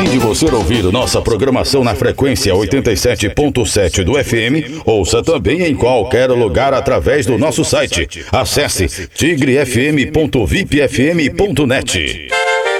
de você ouvir nossa programação na frequência 87.7 do FM, ouça também em qualquer lugar através do nosso site. Acesse tigrefm.vipfm.net.